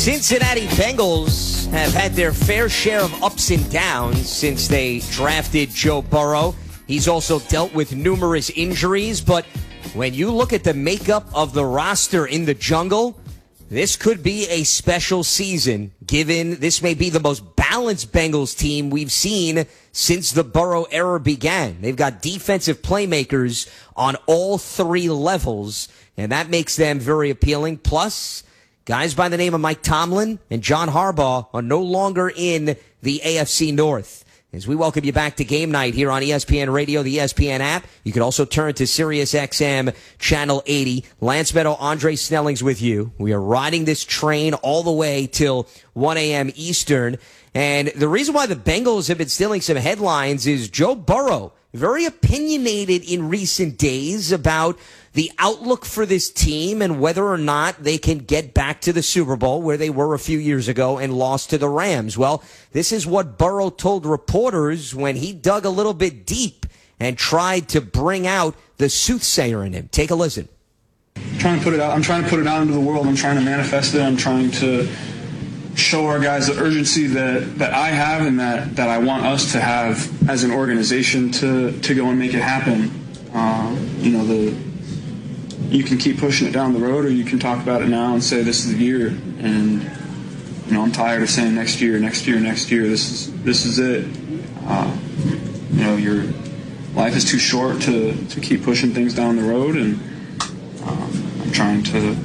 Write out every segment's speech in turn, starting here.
Cincinnati Bengals have had their fair share of ups and downs since they drafted Joe Burrow. He's also dealt with numerous injuries, but when you look at the makeup of the roster in the jungle, this could be a special season, given this may be the most balanced Bengals team we've seen since the Burrow era began. They've got defensive playmakers on all three levels, and that makes them very appealing. Plus, guys by the name of Mike Tomlin and John Harbaugh are no longer in the AFC North. As we welcome you back to Game Night here on ESPN Radio, the ESPN app. You can also turn to SiriusXM Channel 80. Lance Meadow, Andre Snelling's with you. We are riding this train all the way till 1 a.m. Eastern. And the reason why the Bengals have been stealing some headlines is Joe Burrow, very opinionated in recent days about the outlook for this team and whether or not they can get back to the Super Bowl where they were a few years ago and lost to the Rams. Well, this is what Burrow told reporters when he dug a little bit deep and tried to bring out the soothsayer in him. Take a listen. I'm trying to put it out into the world. I'm trying to manifest it. I'm trying to show our guys the urgency that I have and that I want us to have as an organization to go and make it happen. You can keep pushing it down the road, or you can talk about it now and say this is the year. And I'm tired of saying next year. This is it. Your life is too short to keep pushing things down the road, and I'm trying to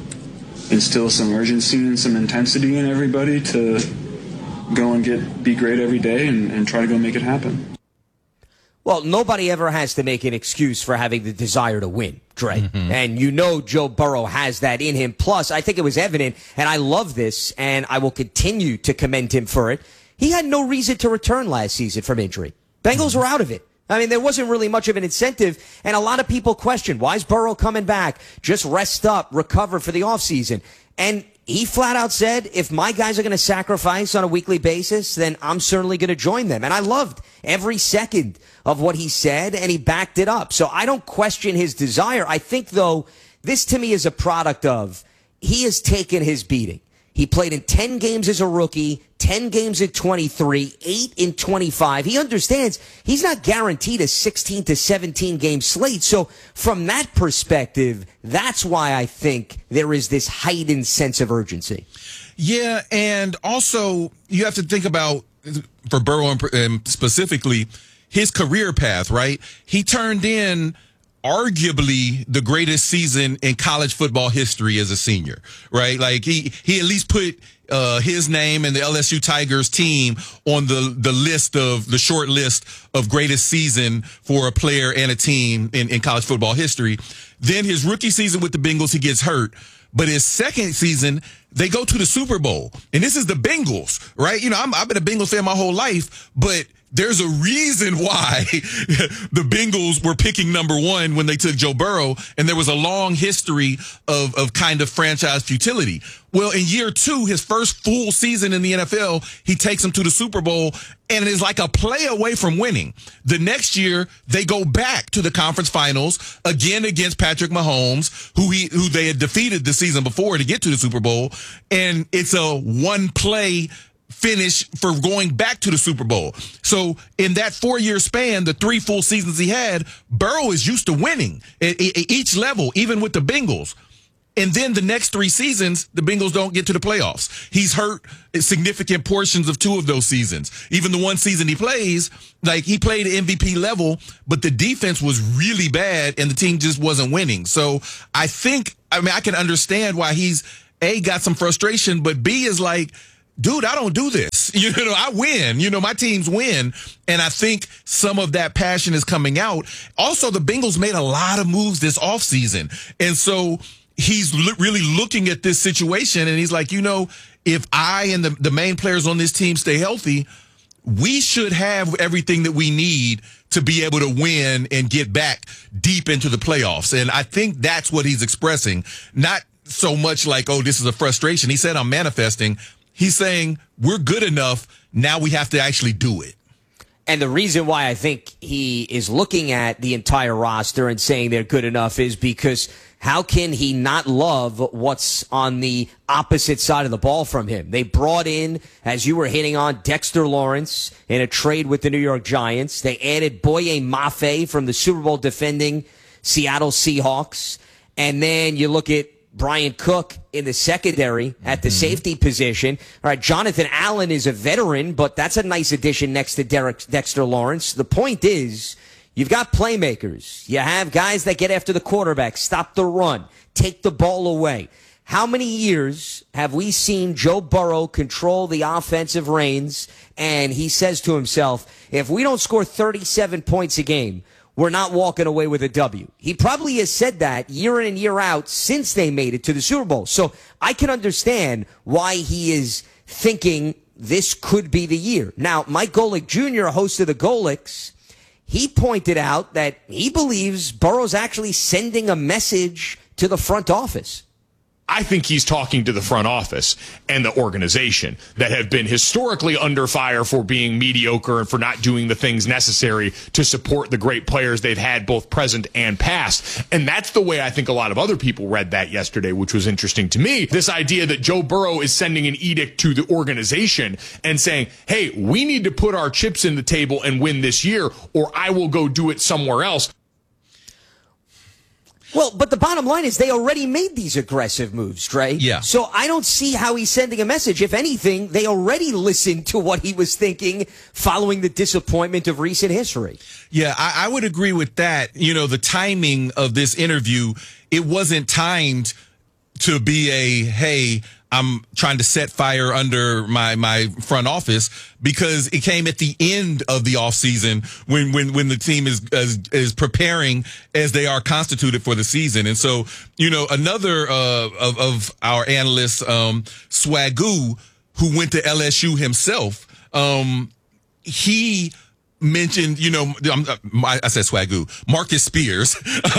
instill some urgency and some intensity in everybody to go and be great every day and try to go make it happen. Well, nobody ever has to make an excuse for having the desire to win, Dre. Mm-hmm. And Joe Burrow has that in him. Plus, I think it was evident, and I love this, and I will continue to commend him for it. He had no reason to return last season from injury. Bengals were out of it. I mean, there wasn't really much of an incentive, and a lot of people questioned, why is Burrow coming back? Just rest up, recover for the offseason. And he flat out said, if my guys are going to sacrifice on a weekly basis, then I'm certainly going to join them. And I loved every second of what he said, and he backed it up. So I don't question his desire. I think, though, this to me is a product of he has taken his beating. He played in 10 games as a rookie, 10 games at 23, 8 in 25. He understands he's not guaranteed a 16 to 17 game slate. So from that perspective, that's why I think there is this heightened sense of urgency. Yeah, and also you have to think about, for Burrow specifically, his career path, right? He turned in arguably the greatest season in college football history as a senior, right? Like he at least put his name and the LSU Tigers team on the short list of greatest season for a player and a team in college football history. Then his rookie season with the Bengals, he gets hurt. But his second season, they go to the Super Bowl. And this is the Bengals, right? I've been a Bengals fan my whole life, but there's a reason why the Bengals were picking number one when they took Joe Burrow, and there was a long history of kind of franchise futility. Well, in year two, his first full season in the NFL, he takes them to the Super Bowl and is like a play away from winning. The next year, they go back to the conference finals again against Patrick Mahomes, who they had defeated the season before to get to the Super Bowl. And it's a one play finish for going back to the Super Bowl. So in that 4-year span, the 3 full seasons he had, Burrow is used to winning at each level, even with the Bengals. And then the next 3 seasons, the Bengals don't get to the playoffs. He's hurt significant portions of 2 of those seasons. Even the one season he plays, like he played at MVP level, but the defense was really bad and the team just wasn't winning. So I can understand why he's A, got some frustration, but B is like, dude, I don't do this. I win. My teams win. And I think some of that passion is coming out. Also, the Bengals made a lot of moves this offseason. And so he's really looking at this situation and he's like, if I and the main players on this team stay healthy, we should have everything that we need to be able to win and get back deep into the playoffs. And I think that's what he's expressing. Not so much like, oh, this is a frustration. He said, I'm manifesting. He's saying we're good enough. Now we have to actually do it. And the reason why I think he is looking at the entire roster and saying they're good enough is because how can he not love what's on the opposite side of the ball from him? They brought in, as you were hitting on, Dexter Lawrence in a trade with the New York Giants. They added Boye Mafe from the Super Bowl defending Seattle Seahawks. And then you look at Brian Cook in the secondary at the safety position. All right, Jonathan Allen is a veteran, but that's a nice addition next to Dexter Lawrence. The point is, you've got playmakers. You have guys that get after the quarterback, stop the run, take the ball away. How many years have we seen Joe Burrow control the offensive reins, and he says to himself, if we don't score 37 points a game, we're not walking away with a W. He probably has said that year in and year out since they made it to the Super Bowl. So I can understand why he is thinking this could be the year. Now, Mike Golic Jr., host of the Golics, he pointed out that he believes Burrow's actually sending a message to the front office. I think he's talking to the front office and the organization that have been historically under fire for being mediocre and for not doing the things necessary to support the great players they've had both present and past. And that's the way I think a lot of other people read that yesterday, which was interesting to me. This idea that Joe Burrow is sending an edict to the organization and saying, hey, we need to put our chips in the table and win this year, or I will go do it somewhere else. Well, but the bottom line is they already made these aggressive moves, Dre. Yeah. So I don't see how he's sending a message. If anything, they already listened to what he was thinking following the disappointment of recent history. Yeah, I would agree with that. You know, the timing of this interview, it wasn't timed to be a, hey, I'm trying to set fire under my front office, because it came at the end of the offseason when the team is preparing as they are constituted for the season. And so, you know, another of our analysts, Swagoo, who went to LSU himself, he mentioned, you know, I said Swagoo, Marcus Spears.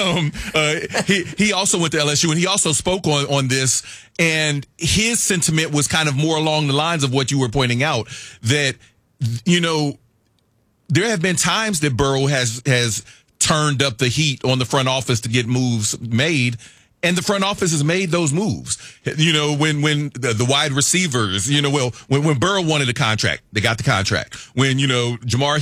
He also went to LSU, and he also spoke on this, and his sentiment was kind of more along the lines of what you were pointing out, that, you know, there have been times that Burrow has turned up the heat on the front office to get moves made, and the front office has made those moves. You know, when the wide receivers, you know, when Burrow wanted a contract, they got the contract. When, you know, Jamar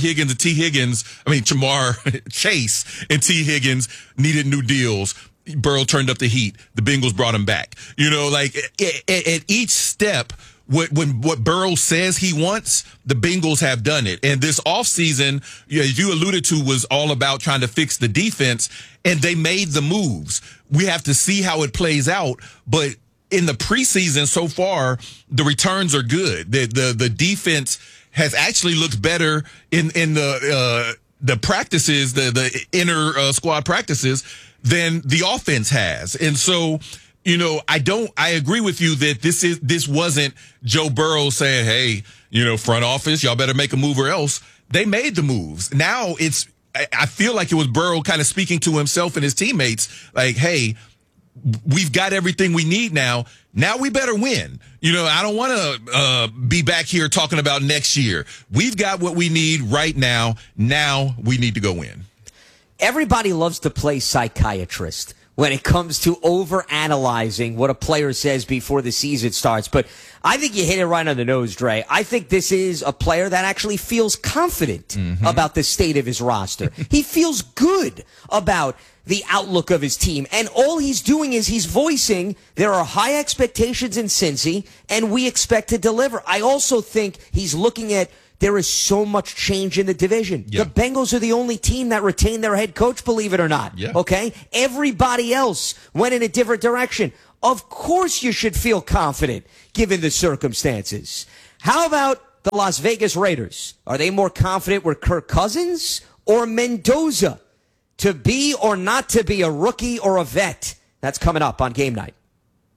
Chase and T. Higgins needed new deals, Burrow turned up the heat. The Bengals brought him back. You know, like at each step, what Burrow says he wants, the Bengals have done it. And this offseason, as you alluded to, was all about trying to fix the defense, and they made the moves. We have to see how it plays out, but in the preseason so far, the returns are good. The defense has actually looked better in the practices, the inner squad practices, than the offense has. And so, you know, I agree with you that this wasn't Joe Burrow saying, hey, you know, front office, y'all better make a move or else. They made the moves. Now I feel like it was Burrow kind of speaking to himself and his teammates, like, hey, we've got everything we need now. Now we better win. You know, I don't want to be back here talking about next year. We've got what we need right now. Now we need to go win. Everybody loves to play psychiatrist when it comes to overanalyzing what a player says before the season starts. But I think you hit it right on the nose, Dre. I think this is a player that actually feels confident about the state of his roster. He feels good about the outlook of his team. And all he's doing is he's voicing there are high expectations in Cincy, and we expect to deliver. I also think he's looking at there is so much change in the division. Yeah. The Bengals are the only team that retained their head coach, believe it or not. Yeah. Okay? Everybody else went in a different direction. Of course you should feel confident given the circumstances. How about the Las Vegas Raiders? Are they more confident with Kirk Cousins or Mendoza to be or not to be a rookie or a vet? That's coming up on Game Night.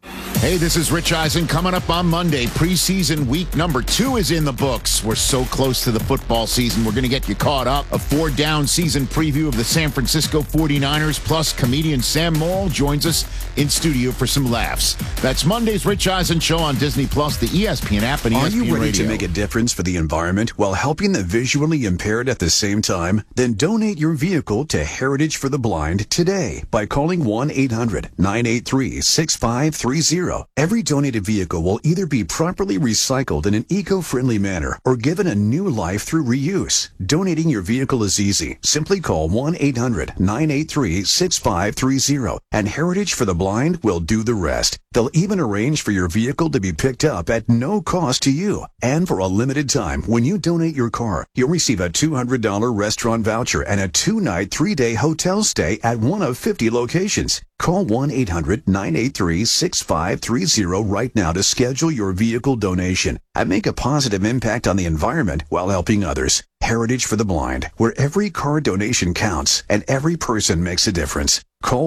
Hey, this is Rich Eisen. Coming up on Monday, preseason week number 2 is in the books. We're so close to the football season. We're going to get you caught up. A 4-down season preview of the San Francisco 49ers, plus comedian Sam Morrill joins us in studio for some laughs. That's Monday's Rich Eisen Show on Disney+, the ESPN app, and ESPN Are you ready Radio. to make a difference for the environment while helping the visually impaired at the same time? Then donate your vehicle to Heritage for the Blind today by calling 1-800-983-6530. Every donated vehicle will either be properly recycled in an eco-friendly manner or given a new life through reuse. Donating your vehicle is easy. Simply call 1-800-983-6530 and Heritage for the Blind will do the rest. They'll even arrange for your vehicle to be picked up at no cost to you. And for a limited time, when you donate your car, you'll receive a $200 restaurant voucher and a 2-night, 3-day hotel stay at one of 50 locations. Call 1-800-983-6530 right now to schedule your vehicle donation and make a positive impact on the environment while helping others. Heritage for the Blind, where every car donation counts and every person makes a difference. Call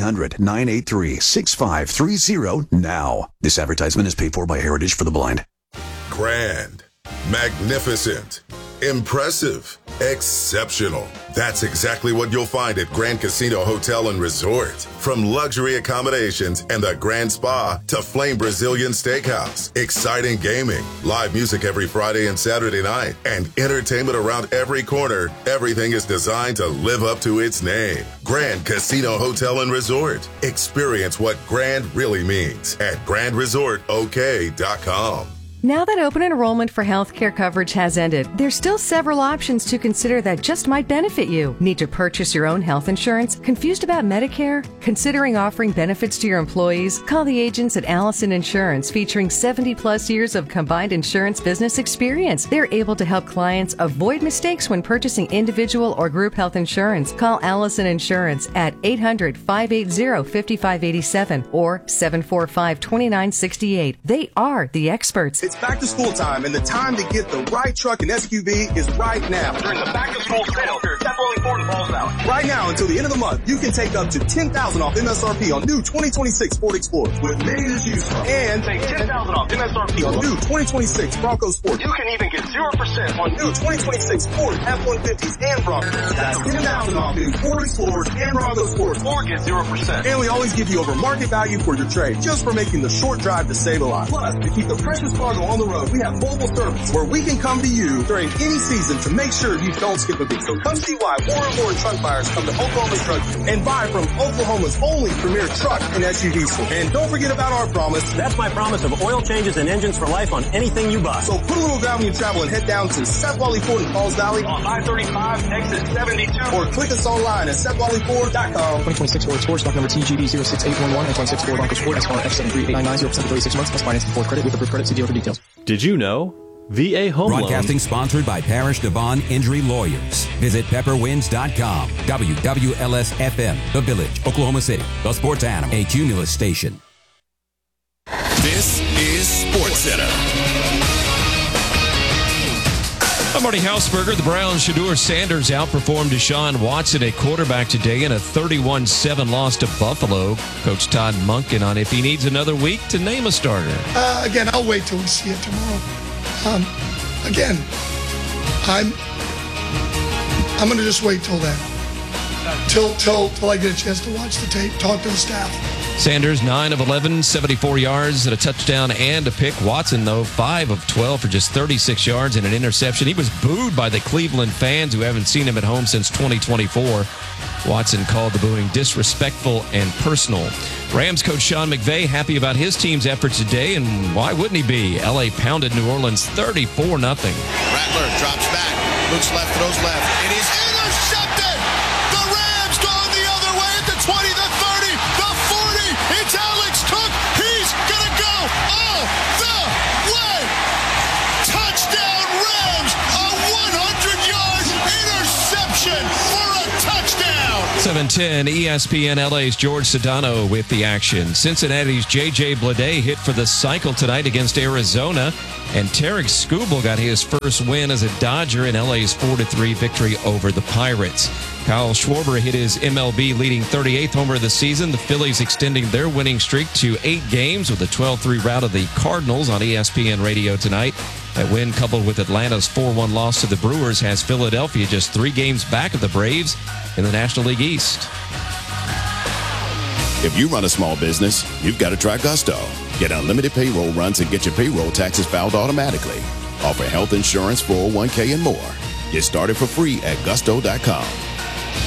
1-800-983-6530 now. This advertisement is paid for by Heritage for the Blind. Grand, magnificent, impressive, exceptional. That's exactly what you'll find at Grand Casino Hotel and Resort. From luxury accommodations and the Grand Spa to Flame Brazilian Steakhouse, exciting gaming, live music every Friday and Saturday night, and entertainment around every corner, everything is designed to live up to its name. Grand Casino Hotel and Resort. Experience what grand really means at grandresortok.com. Now that open enrollment for healthcare coverage has ended, there's still several options to consider that just might benefit you. Need to purchase your own health insurance? Confused about Medicare? Considering offering benefits to your employees? Call the agents at Allison Insurance, featuring 70-plus years of combined insurance business experience. They're able to help clients avoid mistakes when purchasing individual or group health insurance. Call Allison Insurance at 800-580-5587 or 745-2968. They are the experts. It's back to school time, and the time to get the right truck and SUV is right now. During the back to school sale here at Step Only Ford in Falls Valley. Right now, until the end of the month, you can take up to $10,000 off MSRP on new 2026 Ford Explorer with made as used car. And take $10,000 off MSRP on new 2026 Bronco Sport. You can even get 0% on new 2026 Ford F-150s and Broncos. That's $10,000 off new Ford Explorers and Bronco Sports. Or get 0%. And we always give you over market value for your trade, just for making the short drive to save a lot. Plus, to keep the precious cargo on the road, we have mobile service where we can come to you during any season to make sure you don't skip a beat. So come see why more and more truck buyers come to Oklahoma's Truck and buy from Oklahoma's only premier truck and SUV store. And don't forget about our promise. That's my promise of oil changes and engines for life on anything you buy. So put a little down when you travel and head down to Seth Wally Ford in Falls Valley on I-35 exit 72 or click us online at SethWallyFord.com. 2026 Ford Explorer, stock number TGB 06811 and 26 Ford Bronco Sport, SR F73899, 0% for 36 months, plus financing Ford credit with approved credit. See dealer for details. Did you know? VA Home Broadcasting Loans. Sponsored by Parish Devon Injury Lawyers. Visit pepperwinds.com. WWLS-FM, The Village, Oklahoma City. The Sports Animal, a Cumulus station. This is SportsCenter. I'm Marty Hausberger. The Browns' Shedeur Sanders outperformed Deshaun Watson at quarterback today in a 31-7 loss to Buffalo. Coach Todd Monken on if he needs another week to name a starter. Again, I'll wait till we see it tomorrow. Again, I'm going to just wait till then. Till I get a chance to watch the tape, talk to the staff. Sanders, 9 of 11, 74 yards and a touchdown and a pick. Watson, though, 5 of 12 for just 36 yards and an interception. He was booed by the Cleveland fans who haven't seen him at home since 2024. Watson called the booing disrespectful and personal. Rams coach Sean McVay happy about his team's efforts today, and why wouldn't he be? L.A. pounded New Orleans 34-0. Rattler drops back, looks left, throws left. It is intercepted! The Rams going the other way at the 20, the 30, the 40. It's Alex Cook. He's going to go all the way. Touchdown Rams! A 100-yard interception for a touchdown! So 7:10, ESPN LA's George Sedano with the action. Cincinnati's J.J. Bleday hit for the cycle tonight against Arizona, and Tarek Skubal got his first win as a Dodger in LA's 4-3 victory over the Pirates. Kyle Schwarber hit his MLB leading 38th homer of the season. The Phillies extending their winning streak to 8 games with a 12-3 rout of the Cardinals on ESPN Radio tonight. That win, coupled with Atlanta's 4-1 loss to the Brewers, has Philadelphia just 3 games back of the Braves in the National League East. If you run a small business, you've got to try Gusto. Get unlimited payroll runs and get your payroll taxes filed automatically. Offer health insurance, 401k, and more. Get started for free at gusto.com.